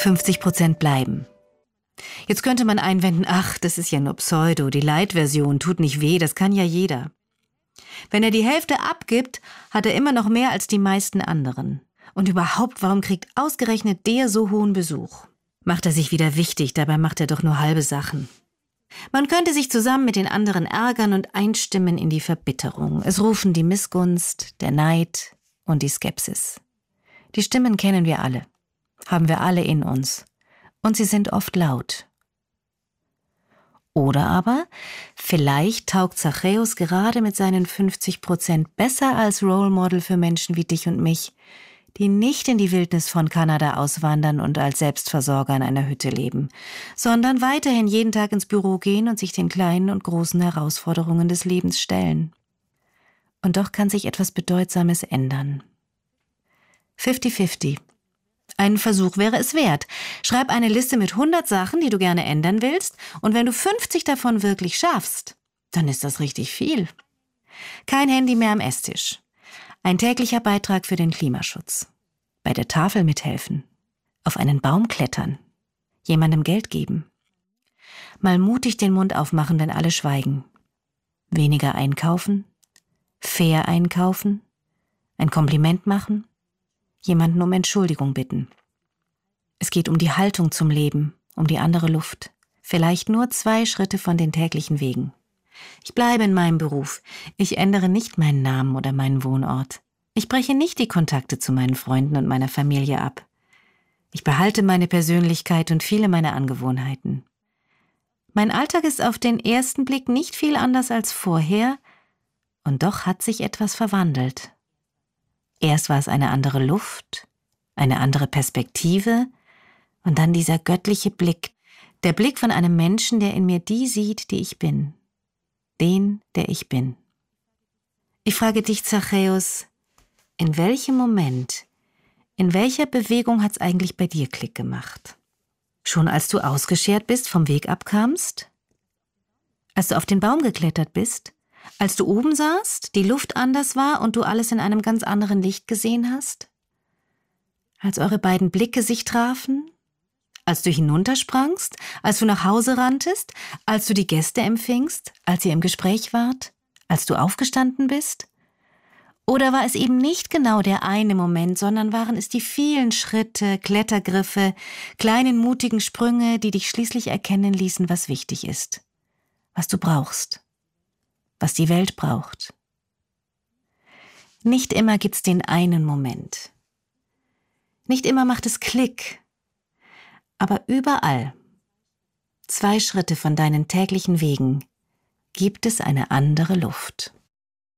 50% bleiben. Jetzt könnte man einwenden, ach, das ist ja nur Pseudo, die Light-Version tut nicht weh, das kann ja jeder. Wenn er die Hälfte abgibt, hat er immer noch mehr als die meisten anderen. Und überhaupt, warum kriegt ausgerechnet der so hohen Besuch? Macht er sich wieder wichtig, dabei macht er doch nur halbe Sachen. Man könnte sich zusammen mit den anderen ärgern und einstimmen in die Verbitterung. Es rufen die Missgunst, der Neid und die Skepsis. Die Stimmen kennen wir alle, haben wir alle in uns. Und sie sind oft laut. Oder aber, vielleicht taugt Zachäus gerade mit seinen 50% besser als Role Model für Menschen wie dich und mich, die nicht in die Wildnis von Kanada auswandern und als Selbstversorger in einer Hütte leben, sondern weiterhin jeden Tag ins Büro gehen und sich den kleinen und großen Herausforderungen des Lebens stellen. Und doch kann sich etwas Bedeutsames ändern. 50-50. Ein Versuch wäre es wert. Schreib eine Liste mit 100 Sachen, die du gerne ändern willst, und wenn du 50 davon wirklich schaffst, dann ist das richtig viel. Kein Handy mehr am Esstisch. Ein täglicher Beitrag für den Klimaschutz. Bei der Tafel mithelfen. Auf einen Baum klettern. Jemandem Geld geben. Mal mutig den Mund aufmachen, wenn alle schweigen. Weniger einkaufen. Fair einkaufen. Ein Kompliment machen. Jemanden um Entschuldigung bitten. Es geht um die Haltung zum Leben, um die andere Luft. Vielleicht nur 2 Schritte von den täglichen Wegen. Ich bleibe in meinem Beruf. Ich ändere nicht meinen Namen oder meinen Wohnort. Ich breche nicht die Kontakte zu meinen Freunden und meiner Familie ab. Ich behalte meine Persönlichkeit und viele meiner Angewohnheiten. Mein Alltag ist auf den ersten Blick nicht viel anders als vorher, und doch hat sich etwas verwandelt. Erst war es eine andere Luft, eine andere Perspektive und dann dieser göttliche Blick, der Blick von einem Menschen, der in mir die sieht, die ich bin, den, der ich bin. Ich frage dich, Zachäus, in welchem Moment, in welcher Bewegung hat's eigentlich bei dir Klick gemacht? Schon als du ausgeschert bist, vom Weg abkamst? Als du auf den Baum geklettert bist? Als du oben saßt, die Luft anders war und du alles in einem ganz anderen Licht gesehen hast? Als eure beiden Blicke sich trafen? Als du hinuntersprangst? Als du nach Hause ranntest? Als du die Gäste empfingst? Als ihr im Gespräch wart? Als du aufgestanden bist? Oder war es eben nicht genau der eine Moment, sondern waren es die vielen Schritte, Klettergriffe, kleinen mutigen Sprünge, die dich schließlich erkennen ließen, was wichtig ist, was du brauchst? Was die Welt braucht. Nicht immer gibt's den einen Moment. Nicht immer macht es Klick. Aber überall, 2 Schritte von deinen täglichen Wegen, gibt es eine andere Luft.